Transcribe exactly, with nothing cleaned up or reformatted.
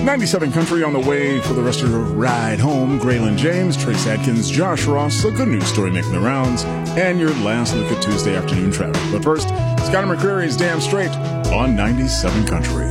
ninety-seven Country on the way for the rest of your ride home. Graylin James, Trace Adkins, Josh Ross, a good news story making the rounds, and your last look at Tuesday afternoon traffic. But first, Scott McCreary's Damn Straight on ninety-seven Country.